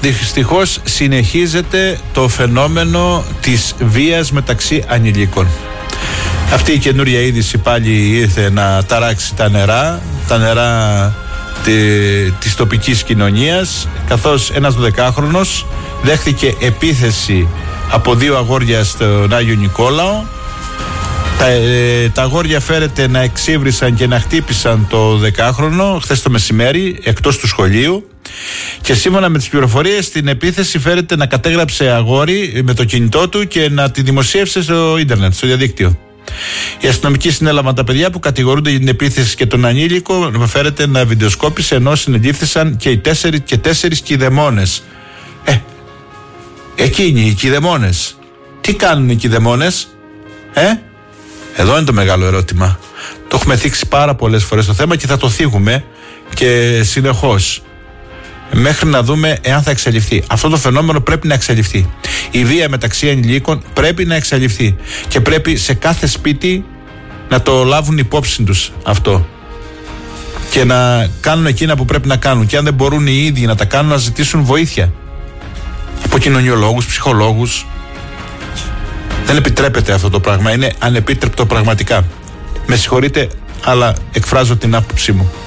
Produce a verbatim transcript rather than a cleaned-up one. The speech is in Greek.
Δυστυχώς συνεχίζεται το φαινόμενο της βίας μεταξύ ανηλίκων. Αυτή η καινούρια είδηση πάλι ήρθε να ταράξει τα νερά, τα νερά τη, της τοπικής κοινωνίας, καθώς ένας δωδεκάχρονος δέχτηκε επίθεση από δύο αγόρια στον Άγιο Νικόλαο. Τα, ε, τα αγόρια φέρεται να εξύβρισαν και να χτύπησαν το δεκάχρονο χθες το μεσημέρι εκτός του σχολείου, και σύμφωνα με τις πληροφορίες την επίθεση φέρεται να κατέγραψε αγόρι με το κινητό του και να τη δημοσίευσε στο ίντερνετ, στο διαδίκτυο. Οι αστυνομικοί συνέλαβαν τα παιδιά που κατηγορούνται για την επίθεση και τον ανήλικο φέρεται να βιντεοσκόπησε, ενώ συνελήφθησαν και οι τέσσερις και τέσσερις κηδεμόνες. Ε, εκείνοι οι κηδεμόνες, τι κάνουν οι κηδεμόνες, ε? Εδώ είναι το μεγάλο ερώτημα. Το έχουμε θίξει πάρα πολλές φορές το θέμα και θα το θίγουμε και συνεχώς, μέχρι να δούμε εάν θα εξαλειφθεί. Αυτό το φαινόμενο πρέπει να εξαλειφθεί. Η βία μεταξύ ανηλίκων πρέπει να εξαλειφθεί και πρέπει σε κάθε σπίτι να το λάβουν υπόψη τους αυτό και να κάνουν εκείνα που πρέπει να κάνουν, και αν δεν μπορούν οι ίδιοι να τα κάνουν, να ζητήσουν βοήθεια από κοινωνιολόγους, ψυχολόγους. Δεν επιτρέπεται αυτό το πράγμα, είναι ανεπίτρεπτο πραγματικά. Με συγχωρείτε, αλλά εκφράζω την άποψή μου.